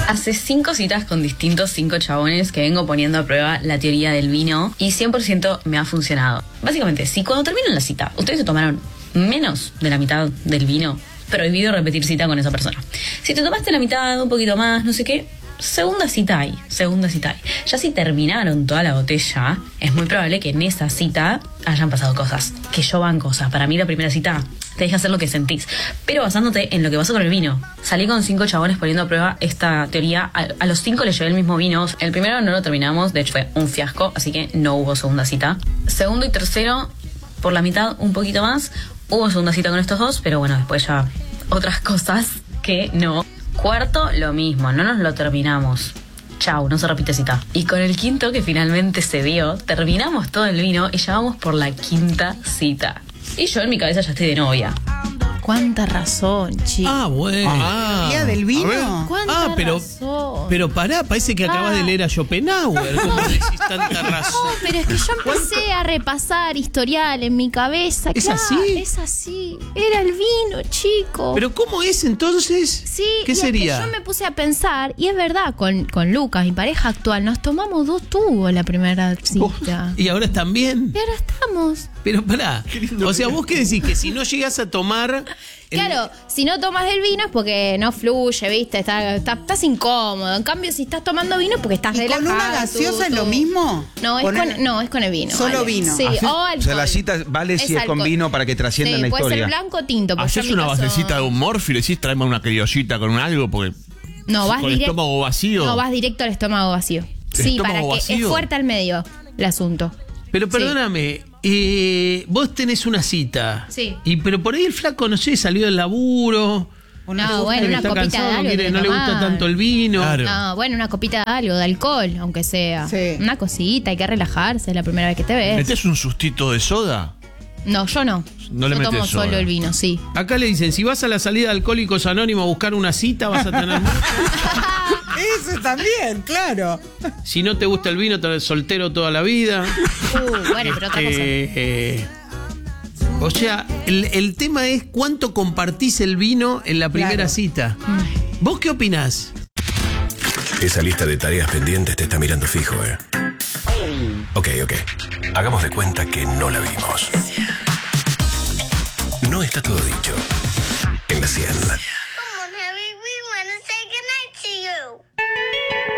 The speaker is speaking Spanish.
Hace 5 citas con distintos 5 chabones que vengo poniendo a prueba la teoría del vino y 100% me ha funcionado. Básicamente, si cuando terminan la cita, ustedes se tomaron menos de la mitad del vino, prohibido repetir cita con esa persona. Si te tomaste la mitad, un poquito más, no sé qué, segunda cita hay. Ya si terminaron toda la botella, es muy probable que en esa cita hayan pasado cosas. Que yo van cosas. Para mí la primera cita te deja hacer lo que sentís, pero basándote en lo que pasó con el vino. Salí con 5 chabones poniendo a prueba esta teoría. A los 5 les llevé el mismo vino. El primero no lo terminamos, de hecho fue un fiasco, así que no hubo segunda cita. Segundo y tercero, por la mitad, un poquito más. Hubo segunda cita con estos 2, pero bueno, después ya otras cosas que no. Cuarto, lo mismo, no nos lo terminamos. Chau, no se repite cita. Y con el quinto, que finalmente se dio, terminamos todo el vino y ya vamos por la 5ª cita. Y yo en mi cabeza ya estoy de novia. Cuánta razón, chicos. Ah, bueno. ¿Día del vino? Cuánta razón. Pero pará, parece que acabas de leer a Schopenhauer. ¿Cómo decís tanta razón? No, pero es que yo empecé a repasar historial en mi cabeza. ¿Es claro, así? Es así. Era el vino, chico. ¿Pero cómo es entonces? Sí, ¿Qué y es sería? que yo me puse a pensar, y es verdad, con Lucas, mi pareja actual, nos tomamos 2 tubos la primera cita. ¿Y ahora están bien? Y ahora estamos. Pero pará. O sea, vos qué decís, que si no llegas a tomar... Claro, si no tomas el vino es porque no fluye, ¿viste? Estás incómodo. En cambio, si estás tomando vino es porque estás ¿Y relajado. con una gaseosa es lo mismo? No, es con el vino. Solo vale. vino. Sí, ¿Ah, sí? o alcohol. O sea, la cita vale si es con alcohol. vino para que trascienda Sí, en la puede historia. ser blanco o tinto. porque yo ¿Haces en mi una caso- basecita de un morfi y le decís tráeme una criollita con algo? Porque No, vas con el directo. estómago vacío. No, vas directo al estómago vacío. Sí, estómago para que vacío? es fuerte al medio el asunto. Pero perdóname, vos tenés una cita. Sí. Pero por ahí el flaco, no sé, salió del laburo. No, bueno, una está copita cansado, de algo no quiere le gusta tomar. tanto el vino. Claro. No, bueno, una copita de algo, de alcohol, aunque sea. Sí. Una cosita, hay que relajarse, es la primera vez que te ves. ¿Metés un sustito de soda? No, yo no. No le yo tomo metés soda. solo el vino, sí. Acá le dicen, si vas a la salida de Alcohólicos Anónimos a buscar una cita, vas a tener... Eso también, claro. Si no te gusta el vino, estás soltero toda la vida. Bueno, pero otra cosa. O sea, el tema es cuánto compartís el vino en la primera Claro. cita. ¿Vos qué opinás? Esa lista de tareas pendientes te está mirando fijo, ¿eh? Ok. Hagamos de cuenta que no la vimos. No está todo dicho. En la 100.